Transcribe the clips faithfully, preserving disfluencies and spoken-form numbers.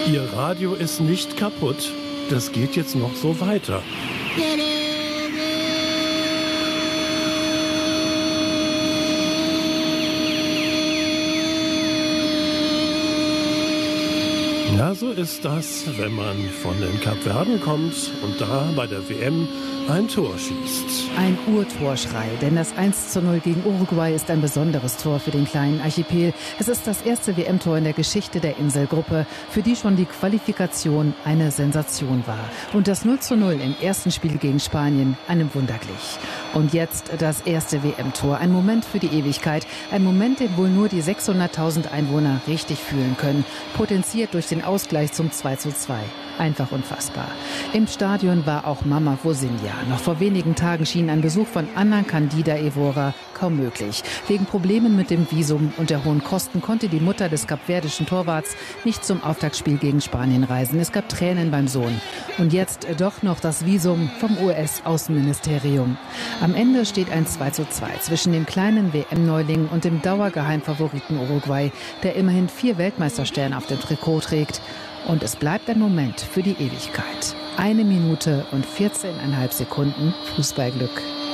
Ihr Radio ist nicht kaputt. Das geht jetzt noch so weiter. Ja, so ist das, wenn man von den Kapverden kommt und da bei der W M ein Tor schießt. Ein Urtorschrei, denn das eins zu null gegen Uruguay ist ein besonderes Tor für den kleinen Archipel. Es ist das erste W M-Tor in der Geschichte der Inselgruppe, für die schon die Qualifikation eine Sensation war. Und das null zu null im ersten Spiel gegen Spanien einem Wunder glich. Und jetzt das erste W M-Tor, ein Moment für die Ewigkeit, ein Moment, den wohl nur die sechshunderttausend Einwohner richtig fühlen können, potenziert durch den Ausgleich zum zwei zu zwei. Einfach unfassbar. Im Stadion war auch Mama Vosinha. Noch vor wenigen Tagen schien ein Besuch von Ana Candida Evora kaum möglich. Wegen Problemen mit dem Visum und der hohen Kosten konnte die Mutter des kapverdischen Torwarts nicht zum Auftaktspiel gegen Spanien reisen. Es gab Tränen beim Sohn. Und jetzt doch noch das Visum vom U S-Außenministerium. Am Ende steht ein zwei zu zwei zwischen dem kleinen W M-Neuling und dem Dauergeheimfavoriten Uruguay, der immerhin vier Weltmeistersterne auf dem Trikot trägt. Und es bleibt ein Moment für die Ewigkeit. Eine Minute und vierzehneinhalb Sekunden Fußballglück.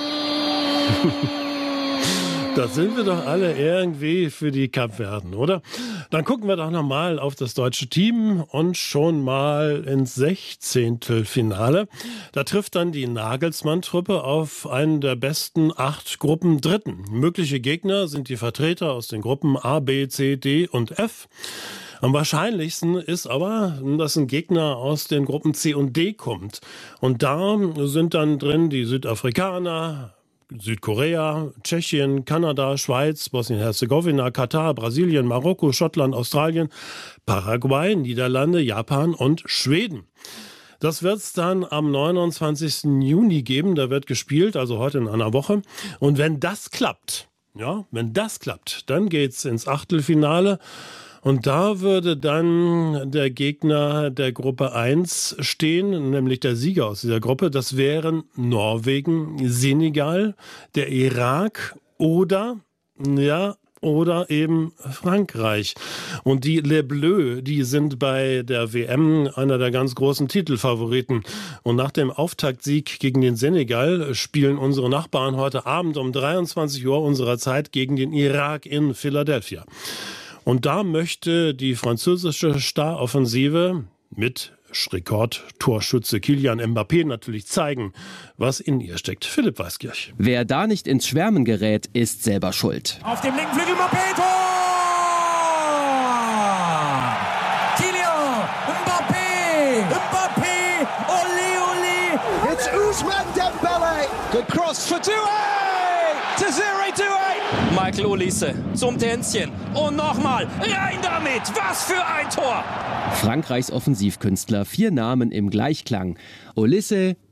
Da sind wir doch alle irgendwie für die Kapverden, oder? Dann gucken wir doch nochmal auf das deutsche Team und schon mal ins Sechzehntelfinale. Da trifft dann die Nagelsmann-Truppe auf einen der besten acht Gruppen Dritten. Mögliche Gegner sind die Vertreter aus den Gruppen A, B, C, D und F. Am wahrscheinlichsten ist aber, dass ein Gegner aus den Gruppen C und D kommt. Und da sind dann drin die Südafrikaner, Südkorea, Tschechien, Kanada, Schweiz, Bosnien-Herzegowina, Katar, Brasilien, Marokko, Schottland, Australien, Paraguay, Niederlande, Japan und Schweden. Das wird es dann am neunundzwanzigsten Juni geben. Da wird gespielt, also heute in einer Woche. Und wenn das klappt, ja, wenn das klappt, dann geht's ins Achtelfinale. Und da würde dann der Gegner der Gruppe eins stehen, nämlich der Sieger aus dieser Gruppe. Das wären Norwegen, Senegal, der Irak oder, ja, oder eben Frankreich. Und die Les Bleus, die sind bei der W M einer der ganz großen Titelfavoriten. Und nach dem Auftaktsieg gegen den Senegal spielen unsere Nachbarn heute Abend um dreiundzwanzig Uhr unserer Zeit gegen den Irak in Philadelphia. Und da möchte die französische Staroffensive mit Rekordtorschütze Kylian Mbappé natürlich zeigen, was in ihr steckt. Philipp Weiskirch. Wer da nicht ins Schwärmen gerät, ist selber schuld. Auf dem linken Flügel Mbappé, Tor! Kylian Mbappé! Mbappé! Ole, ole! It's Ousmane Dembélé! Good cross for Doué! To zero, Doué! Michael Olise zum Tänzchen und nochmal rein damit. Was für ein Tor! Frankreichs Offensivkünstler, vier Namen im Gleichklang. Olise,